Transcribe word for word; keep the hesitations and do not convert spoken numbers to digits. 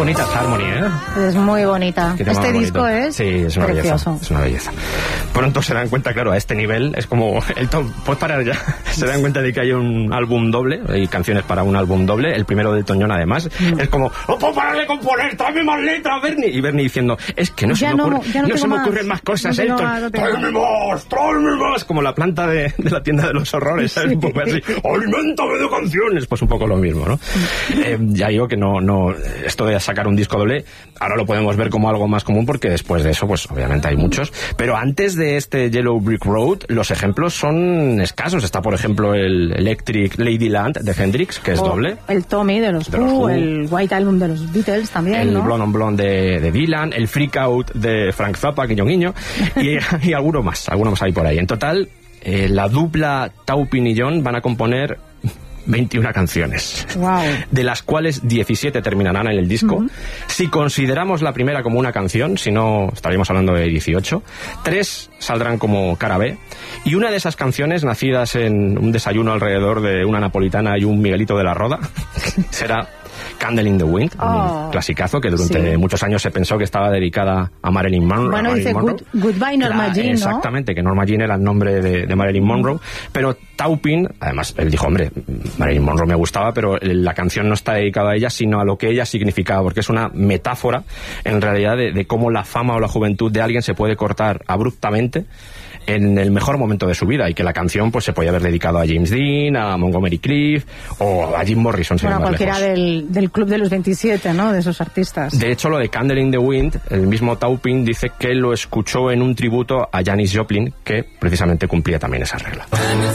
bonita esta Harmony, ¿eh? Es muy bonita. Este disco es, sí, es una precioso. belleza. Es una belleza. Pronto se dan cuenta, claro, a este nivel es como el top. Puedes parar ya. Se dan cuenta de que hay un álbum doble, hay canciones para un álbum doble, el primero de Elton John además. Mm. Es como, ¡no puedo parar de componer! ¡Tráeme más letras, Bernie! Y Bernie diciendo, es que no ya se me, no, ocurre, no no se me más. ocurren más cosas, no Elton. Más, no ¡tráeme más! ¡Tráeme más! Como la planta de, de la tienda de los horrores, ¿sabes? Sí. Un poco así. ¡Aliméntame de canciones! Pues un poco lo mismo, ¿no? eh, ya digo que no, no, esto de sacar un disco doble, ahora lo podemos ver como algo más común porque después de eso, pues obviamente hay muchos. Pero antes de este Yellow Brick Road, los ejemplos son escasos. Está, por ejemplo, el Electric Ladyland de Hendrix, que es o doble. El Tommy de los Who, el White Album de los Beatles también, el ¿no? Blonde on Blonde de, de Dylan, el Freak Out de Frank Zappa, guiño guiño, y, y alguno más, alguno más hay por ahí. En total, eh, la dupla Taupin y John van a componer veintiuna canciones, wow. de las cuales diecisiete terminarán en el disco. Uh-huh. Si consideramos la primera como una canción, si no estaríamos hablando de dieciocho, tres saldrán como cara B, y una de esas canciones, nacidas en un desayuno alrededor de una napolitana y un Miguelito de la Roda, será Candle in the Wind, oh, un clasicazo que durante sí. muchos años se pensó que estaba dedicada a Marilyn Monroe. Bueno, Marilyn dice Monroe. Good, Goodbye Norma claro, Jean, ¿no? Exactamente, que Norma Jean era el nombre de, de Marilyn Monroe, pero Taupin, además, él dijo, hombre, Marilyn Monroe me gustaba, pero la canción no está dedicada a ella, sino a lo que ella significaba, porque es una metáfora, en realidad, de, de cómo la fama o la juventud de alguien se puede cortar abruptamente en el mejor momento de su vida, y que la canción pues se podía haber dedicado a James Dean, a Montgomery Clift o a Jim Morrison. Bueno, cualquiera del, del club de los veintisiete, ¿no? De esos artistas. De hecho, lo de Candle in the Wind, el mismo Taupin dice que lo escuchó en un tributo a Janis Joplin, que precisamente cumplía también esa regla.